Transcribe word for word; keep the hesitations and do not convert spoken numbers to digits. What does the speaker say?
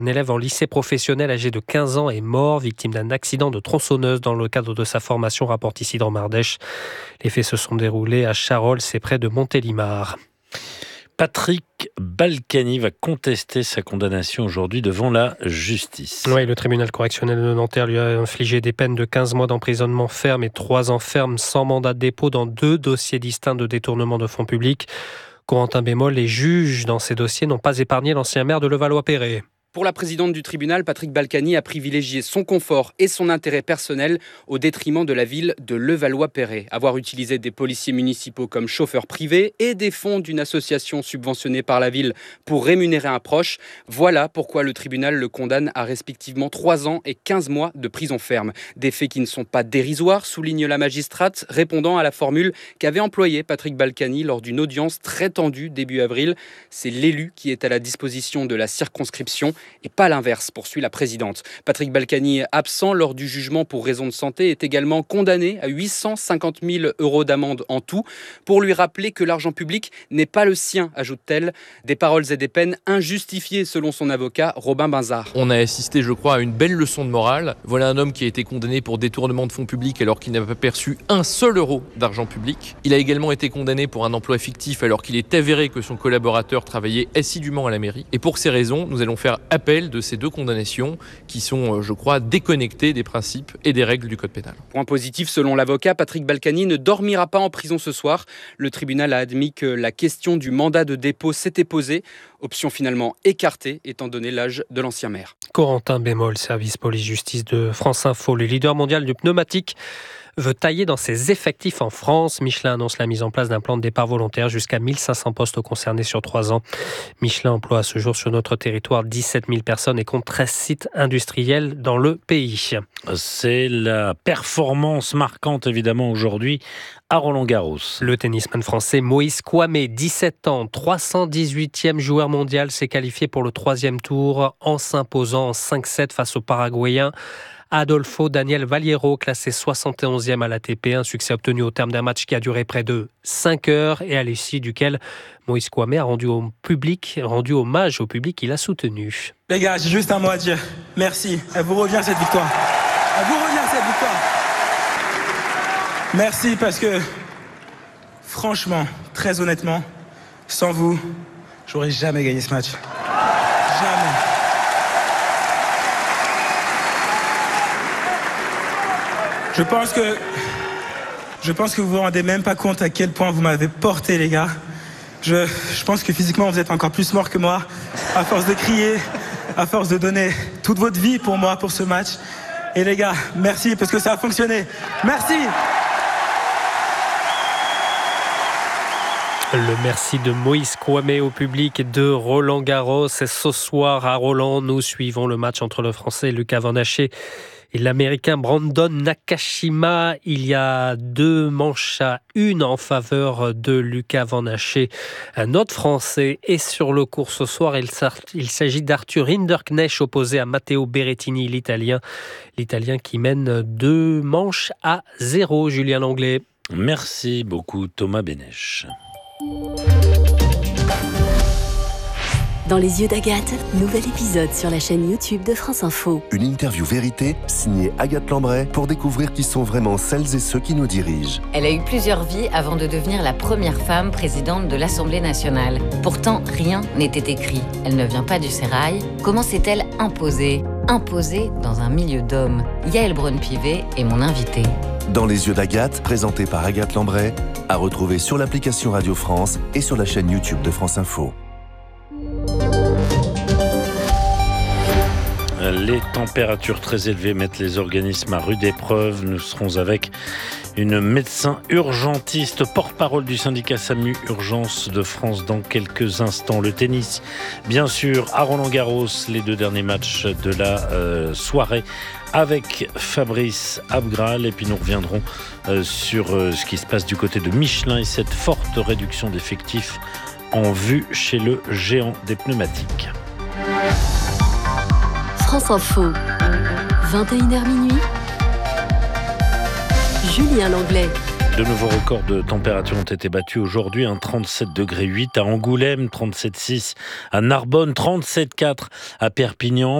Un élève en lycée professionnel âgé de quinze ans est mort, victime d'un accident de tronçonneuse dans le cadre de sa formation, rapporte ici dans Mardèche. Les faits se sont déroulés à Charolles, c'est près de Montélimar. Patrick Balkany va contester sa condamnation aujourd'hui devant la justice. Oui, le tribunal correctionnel de Nanterre lui a infligé des peines de quinze mois d'emprisonnement ferme et trois ans ferme sans mandat de dépôt dans deux dossiers distincts de détournement de fonds publics. Corentin bémol, les juges dans ces dossiers n'ont pas épargné l'ancien maire de Levallois-Perret. Pour la présidente du tribunal, Patrick Balkany a privilégié son confort et son intérêt personnel au détriment de la ville de Levallois-Perret. Avoir utilisé des policiers municipaux comme chauffeurs privés et des fonds d'une association subventionnée par la ville pour rémunérer un proche, voilà pourquoi le tribunal le condamne à respectivement trois ans et quinze mois de prison ferme. Des faits qui ne sont pas dérisoires, souligne la magistrate, répondant à la formule qu'avait employée Patrick Balkany lors d'une audience très tendue début avril. C'est l'élu qui est à la disposition de la circonscription et pas l'inverse, poursuit la présidente. Patrick Balkany, absent lors du jugement pour raison de santé, est également condamné à huit cent cinquante mille euros d'amende en tout pour lui rappeler que l'argent public n'est pas le sien, ajoute-t-elle. Des paroles et des peines injustifiées selon son avocat, Robin Binzard. On a assisté, je crois, à une belle leçon de morale. Voilà un homme qui a été condamné pour détournement de fonds publics alors qu'il n'a pas perçu un seul euro d'argent public. Il a également été condamné pour un emploi fictif alors qu'il est avéré que son collaborateur travaillait assidûment à la mairie. Et pour ces raisons, nous allons faire appel de ces deux condamnations qui sont, je crois, déconnectées des principes et des règles du code pénal. Point positif, selon l'avocat, Patrick Balkany ne dormira pas en prison ce soir. Le tribunal a admis que la question du mandat de dépôt s'était posée, option finalement écartée étant donné l'âge de l'ancien maire. Corentin bémol, service police-justice de France Info. Le leader mondial du pneumatique veut tailler dans ses effectifs en France. Michelin annonce la mise en place d'un plan de départ volontaire jusqu'à mille cinq cents postes concernés sur trois ans. Michelin emploie à ce jour sur notre territoire dix-sept mille personnes et compte treize sites industriels dans le pays. C'est la performance marquante évidemment aujourd'hui à Roland-Garros. Le tennisman français Moïse Kouamé, dix-sept ans, trois cent dix-huitième joueur mondial, s'est qualifié pour le troisième tour en s'imposant en cinq sept face au Paraguayen Adolfo Daniel Valleiro, classé soixante et onzième à l'A T P, un succès obtenu au terme d'un match qui a duré près de cinq heures et à l'issue duquel Moïse Kouamé a rendu au public, rendu hommage au public qu'il a soutenu. Les gars, j'ai juste un mot à dire. Merci. Elle vous revient cette victoire. Elle vous revient cette victoire. Merci parce que, franchement, très honnêtement, sans vous, j'aurais jamais gagné ce match. Jamais. Je pense que je pense que vous vous rendez même pas compte à quel point vous m'avez porté, les gars. Je, je pense que physiquement vous êtes encore plus morts que moi, à force de crier, à force de donner toute votre vie pour moi, pour ce match. Et les gars, merci parce que ça a fonctionné. Merci. Le merci de Moïse Kouamé au public de Roland-Garros. Et ce soir à Roland, nous suivons le match entre le Français Lucas Van Haché et l'Américain Brandon Nakashima. Il y a deux manches à une en faveur de Lucas Van Haché. Un autre Français est sur le court ce soir. Il s'agit d'Arthur Hinderknecht opposé à Matteo Berrettini, l'Italien. L'Italien qui mène deux manches à zéro. Julien Langlais. Merci beaucoup Thomas Bénèche. Dans les yeux d'Agathe, nouvel épisode sur la chaîne YouTube de France Info. Une interview vérité signée Agathe Lambray pour découvrir qui sont vraiment celles et ceux qui nous dirigent. Elle a eu plusieurs vies avant de devenir la première femme présidente de l'Assemblée nationale. Pourtant, rien n'était écrit. Elle ne vient pas du sérail. Comment s'est-elle imposée ? Imposée dans un milieu d'hommes. Yaël Braun-Pivet est mon invitée. Dans les yeux d'Agathe, présenté par Agathe Lambray, à retrouver sur l'application Radio France et sur la chaîne YouTube de France Info. Les températures très élevées mettent les organismes à rude épreuve. Nous serons avec une médecin urgentiste, porte-parole du syndicat SAMU Urgence de France dans quelques instants. Le tennis, bien sûr, à Roland-Garros, les deux derniers matchs de la euh, soirée avec Fabrice Abgral. Et puis nous reviendrons euh, sur euh, ce qui se passe du côté de Michelin et cette forte réduction d'effectifs en vue chez le géant des pneumatiques. France Info, vingt et une heures minuit. Julien Langlais. De nouveaux records de température ont été battus aujourd'hui. Un trente-sept degrés huit à Angoulême, trente-sept virgule six à Narbonne, trente-sept virgule quatre à Perpignan.